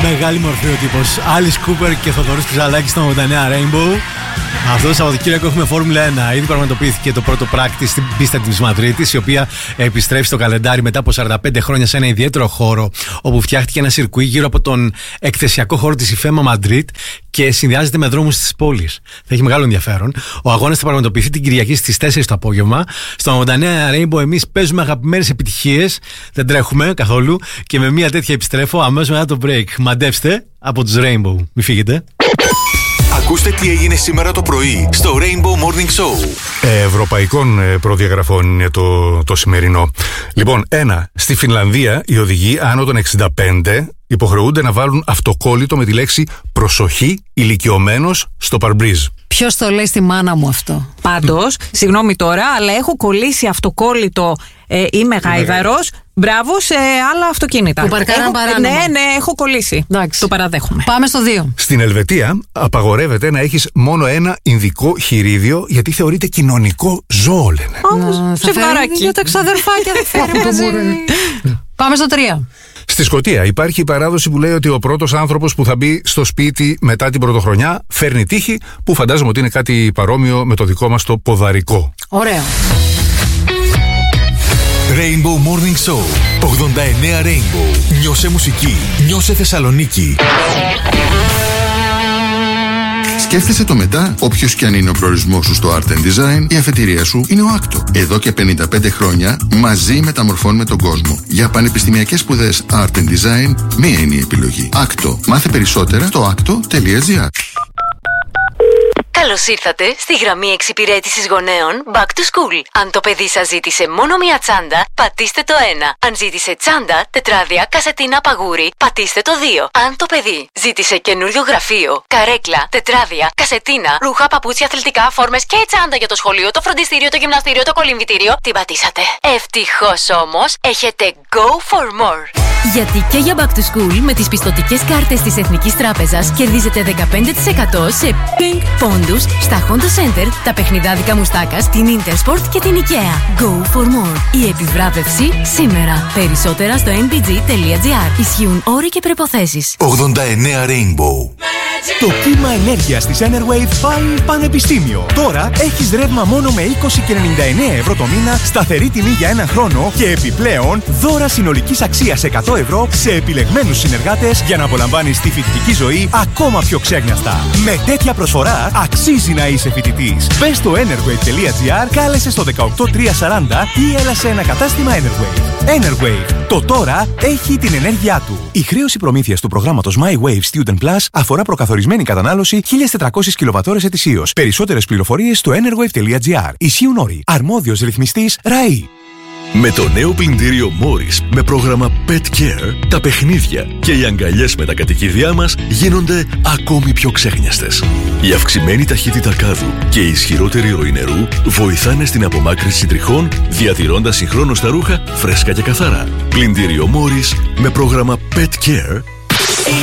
Μεγάλη μορφή ο τύπος. Alice Cooper και Θοδωρής Κουζαλάκης στο 89 Rainbow. Αυτό το Σαββατοκύριακο έχουμε Φόρμουλα 1. Ήδη πραγματοποιήθηκε το πρώτο πράκτη στην πίστα της Μαδρίτης, η οποία επιστρέφει στο καλεντάρι μετά από 45 χρόνια σε ένα ιδιαίτερο χώρο, όπου φτιάχτηκε ένα σιρκουί γύρω από τον εκθεσιακό χώρο της Ιφέμα Μαντρίτ και συνδυάζεται με δρόμους της πόλης. Θα έχει μεγάλο ενδιαφέρον. Ο αγώνας θα πραγματοποιηθεί την Κυριακή στις 4 το απόγευμα. Στο 89 Rainbow εμείς παίζουμε αγαπημένες επιτυχίες, δεν τρέχουμε καθόλου, και με μια τέτοια επιστρέφω αμέσως μετά το break. Μαντέψτε από τους Rainbow. Μην φύγετε. Ακούστε τι έγινε σήμερα το πρωί στο Rainbow Morning Show. Ευρωπαϊκών προδιαγραφών είναι το σημερινό. Λοιπόν, στη Φινλανδία οι οδηγοί άνω των 65 υποχρεούνται να βάλουν αυτοκόλλητο με τη λέξη «Προσοχή, ηλικιωμένος» στο παρμπρίζ. Ποιος το λέει στη μάνα μου αυτό? Πάντως, συγγνώμη τώρα, αλλά έχω κολλήσει αυτοκόλλητο, είμαι γάιδαρος. Μπράβο σε άλλα αυτοκίνητα. Που παρκάραν παράνομα. Ναι, έχω κολλήσει. Εντάξει. Το παραδέχομαι. Πάμε στο 2. Στην Ελβετία απαγορεύεται να έχεις μόνο ένα ινδικό χειρίδιο, γιατί θεωρείται κοινωνικό ζώο, λένε. Ψευδαράκι. Για τα ξαδερφάκια δεν φέρει μαζί. Πάμε στο 3. Στη Σκωτία υπάρχει η παράδοση που λέει ότι ο πρώτος άνθρωπος που θα μπει στο σπίτι μετά την πρωτοχρονιά φέρνει τύχη, που φαντάζομαι ότι είναι κάτι παρόμοιο με το δικό μας το ποδαρικό. Ωραίο. Rainbow Morning Show 89 Rainbow. Νιώσε μουσική, νιώσε Θεσσαλονίκη. Σκέφτεσαι το μετά? Όποιος κι αν είναι ο προορισμός σου στο Art and Design, η αφετηρία σου είναι ο Άκτο. Εδώ και 55 χρόνια μαζί μεταμορφώνουμε τον κόσμο. Για πανεπιστημιακές σπουδές Art and Design, μία είναι η επιλογή. Άκτο. Μάθε περισσότερα στο akto.gr. Καλώς ήρθατε στη γραμμή εξυπηρέτησης γονέων Back to School. Αν το παιδί σας ζήτησε μόνο μία τσάντα, πατήστε το 1. Αν ζήτησε τσάντα, τετράδια, κασετίνα, παγούρι, πατήστε το 2. Αν το παιδί ζήτησε καινούριο γραφείο, καρέκλα, τετράδια, κασετίνα, ρούχα, παπούτσια, αθλητικά, φόρμες και τσάντα για το σχολείο, το φροντιστήριο, το γυμναστήριο, το κολυμβητήριο, την πατήσατε. Ευτυχώς όμως, έχετε Go for More. Γιατί και για Back to School με τις πιστωτικές κάρτες της Εθνικής Τράπεζας κερδίζετε 15% σε Pink Pondus στα Honda Center, τα παιχνιδάδικα Μουστάκας, την Intersport και την IKEA. Go for more. Η επιβράβευση σήμερα. Περισσότερα στο nbg.gr. Ισχύουν όροι και προϋποθέσεις. 89 Rainbow. Το κύμα ενέργειας της Enerwave πάει πανεπιστήμιο. Τώρα έχεις ρεύμα μόνο με 20 και 99 ευρώ το μήνα, σταθερή τιμή για ένα χρόνο και επιπλέον δώρα συνολικής αξίας 100 ευρώ σε επιλεγμένους συνεργάτες για να απολαμβάνεις τη φοιτητική ζωή ακόμα πιο ξέγνιαστα. Με τέτοια προσφορά αξίζει να είσαι φοιτητής. Μπες στο enerwave.gr, κάλεσε στο 18340 ή έλα σε ένα κατάστημα Enerwave. Enerwave. Το τώρα έχει την ενέργειά του. Η χρέωση προμήθειας του προγράμματος My Wave Student Plus αφορά προκαθορισμένη κατανάλωση 1.400 κιλοβατόρες ετησίως. Περισσότερες πληροφορίες στο enerwave.gr. Ισχύουν όροι. Αρμόδιος ρυθμιστής ΡΑΗ. Με το νέο πλυντήριο Morris με πρόγραμμα Pet Care, τα παιχνίδια και οι αγκαλιές με τα κατοικίδια μας γίνονται ακόμη πιο ξέχνιαστες. Η αυξημένη ταχύτητα κάδου και η ισχυρότερη ροή νερού βοηθάνε στην απομάκρυνση τριχών, διατηρώντας συγχρόνως τα ρούχα φρέσκα και καθαρά. Πλυντήριο Morris με πρόγραμμα Pet Care